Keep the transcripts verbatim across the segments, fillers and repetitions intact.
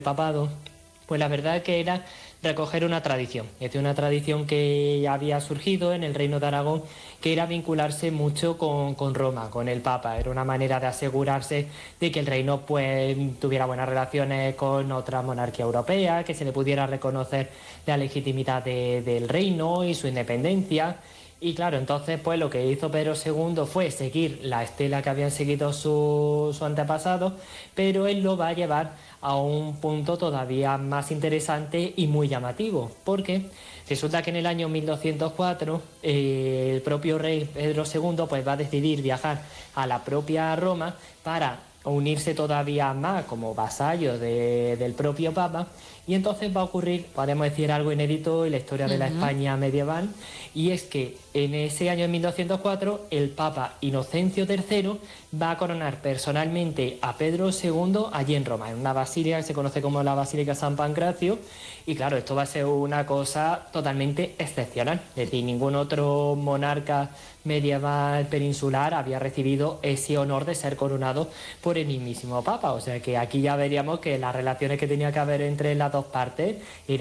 papado, pues la verdad que era recoger una tradición, es decir, una tradición que había surgido en el Reino de Aragón, que era vincularse mucho con, con Roma, con el Papa. Era una manera de asegurarse de que el reino pues tuviera buenas relaciones con otra monarquía europea, que se le pudiera reconocer la legitimidad de, del reino y su independencia. Y claro, entonces pues lo que hizo Pedro segundo fue seguir la estela que habían seguido sus su antepasados, pero él lo va a llevar a un punto todavía más interesante y muy llamativo, porque resulta que en el año mil doscientos cuatro eh, el propio rey Pedro segundo pues va a decidir viajar a la propia Roma para unirse todavía más como vasallo de, del propio Papa, y entonces va a ocurrir, podemos decir, algo inédito en la historia de la uh-huh. España medieval, y es que en ese año mil doscientos cuatro el Papa Inocencio tercero va a coronar personalmente a Pedro segundo allí en Roma, en una basílica que se conoce como la Basílica San Pancracio, y claro, esto va a ser una cosa totalmente excepcional, es decir, ningún otro monarca medieval peninsular había recibido ese honor de ser coronado por el mismísimo Papa, o sea que aquí ya veríamos que las relaciones que tenía que haber entre las dos partes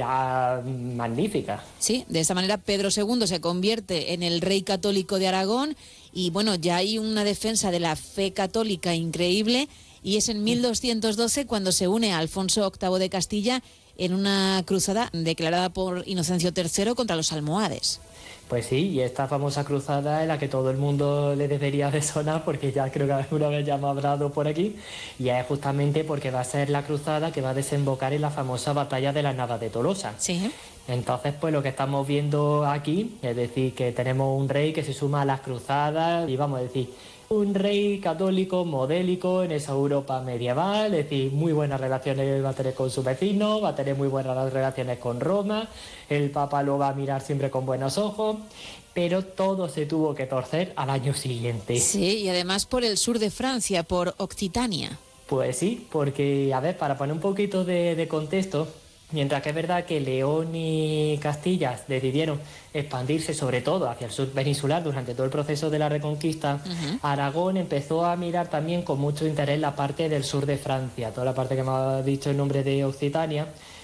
eran magníficas. Sí, de esta manera Pedro segundo se convierte en el rey católico de Aragón y bueno, ya hay una defensa de la fe católica increíble, y es en mil doscientos doce cuando se une a Alfonso octavo de Castilla en una cruzada declarada por Inocencio tercero contra los almohades. Pues sí, y esta famosa cruzada es la que todo el mundo le debería de sonar, porque ya creo que alguna vez ya hemos hablado por aquí, y es justamente porque va a ser la cruzada que va a desembocar en la famosa batalla de las Navas de Tolosa. Sí. Entonces, pues lo que estamos viendo aquí, es decir, que tenemos un rey que se suma a las cruzadas, y vamos a decir, un rey católico modélico en esa Europa medieval, es decir, muy buenas relaciones va a tener con su vecino, va a tener muy buenas relaciones con Roma, el Papa lo va a mirar siempre con buenos ojos, pero todo se tuvo que torcer al año siguiente. Sí, y además por el sur de Francia, por Occitania. Pues sí, porque, a ver, para poner un poquito de, de contexto, mientras que es verdad que León y Castilla decidieron expandirse sobre todo hacia el sur peninsular durante todo el proceso de la Reconquista, uh-huh. Aragón empezó a mirar también con mucho interés la parte del sur de Francia, toda la parte que me ha dicho el nombre de Occitania.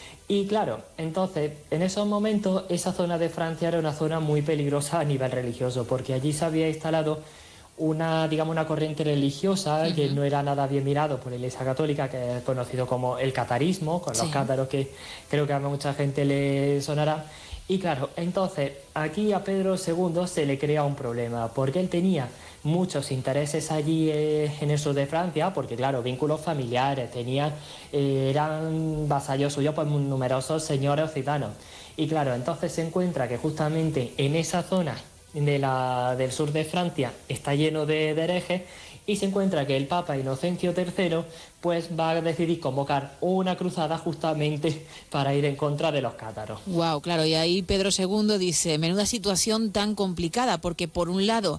Y claro, entonces, en esos momentos, esa zona de Francia era una zona muy peligrosa a nivel religioso, porque allí se había instalado una, digamos, una corriente religiosa uh-huh. que no era nada bien mirado por la Iglesia Católica, que es conocido como el catarismo, con sí. los cátaros, que creo que a mucha gente le sonará. Y claro, entonces aquí a Pedro segundo se le crea un problema, porque él tenía muchos intereses allí eh, en el sur de Francia, porque claro, vínculos familiares, tenía, eh, eran vasallos suyos pues numerosos señores occitanos. Y claro, entonces se encuentra que justamente en esa zona de la, del sur de Francia está lleno de, de herejes, y se encuentra que el Papa Inocencio tercero pues va a decidir convocar una cruzada justamente para ir en contra de los cátaros. Wow, claro, y ahí Pedro segundo dice, menuda situación tan complicada, porque por un lado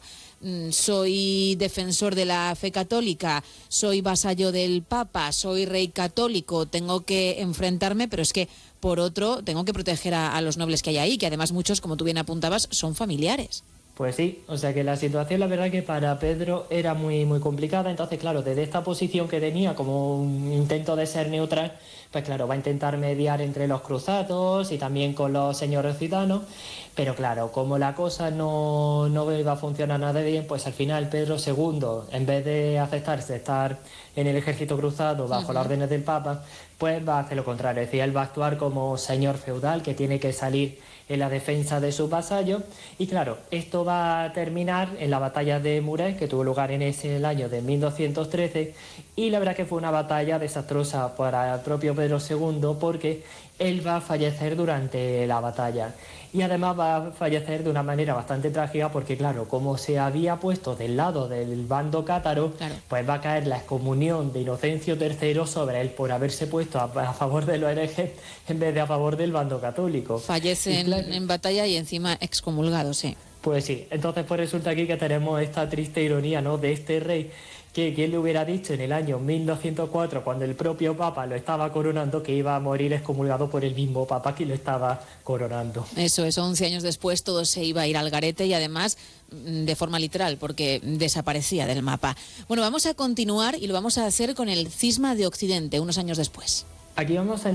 soy defensor de la fe católica, soy vasallo del Papa, soy rey católico, tengo que enfrentarme, pero es que por otro tengo que proteger a, a los nobles que hay ahí, que además muchos, como tú bien apuntabas, son familiares. Pues sí, o sea que la situación, la verdad que para Pedro era muy muy complicada. Entonces, claro, desde esta posición que tenía como un intento de ser neutral, pues claro, va a intentar mediar entre los cruzados y también con los señores occitanos, pero claro, como la cosa no, no iba a funcionar nada bien, pues al final Pedro segundo, en vez de aceptarse estar en el ejército cruzado bajo uh-huh. las órdenes del Papa, pues va a hacer lo contrario, es decir, él va a actuar como señor feudal que tiene que salir en la defensa de sus vasallos, y claro, esto va a terminar en la batalla de Muret, que tuvo lugar en ese el año de mil doscientos trece, y la verdad que fue una batalla desastrosa para el propio Pedro segundo, porque él va a fallecer durante la batalla, y además va a fallecer de una manera bastante trágica, porque claro, como se había puesto del lado del bando cátaro, claro. pues va a caer la excomunión de Inocencio tercero sobre él por haberse puesto a, a favor de los herejes en vez de a favor del bando católico. Fallece en, claro, en batalla y encima excomulgado, sí. Pues sí, entonces pues resulta aquí que tenemos esta triste ironía, ¿no?, de este rey, que quién le hubiera dicho en el año mil doscientos cuatro, cuando el propio Papa lo estaba coronando, que iba a morir excomulgado por el mismo Papa que lo estaba coronando. Eso es, once años después todo se iba a ir al garete, y además de forma literal, porque desaparecía del mapa. Bueno, vamos a continuar y lo vamos a hacer con el cisma de Occidente, unos años después. Aquí vamos a